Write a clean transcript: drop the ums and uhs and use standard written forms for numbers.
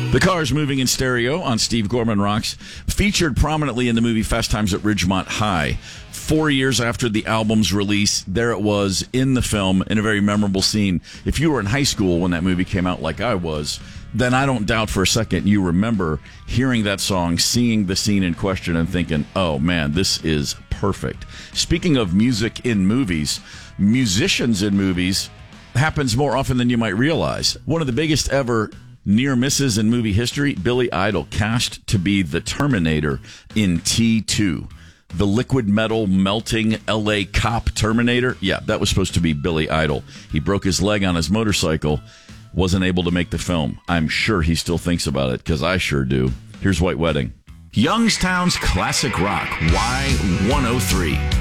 The Cars Moving in Stereo on Steve Gorman Rocks, featured prominently in the movie Fast Times at Ridgemont High. 4 years after the album's release, there it was in the film in a very memorable scene. If you were in high school when that movie came out like I was, then I don't doubt for a second you remember hearing that song, seeing the scene in question, and thinking, oh man, this is perfect. Speaking of music in movies, musicians in movies happens more often than you might realize. One of the biggest ever near misses in movie history, Billy Idol cast to be the Terminator in T2. The liquid metal melting LA cop Terminator. Yeah, that was supposed to be Billy Idol. He broke his leg on his motorcycle, wasn't able to make the film. I'm sure he still thinks about it, because I sure do. Here's White Wedding. Youngstown's Classic Rock, Y103.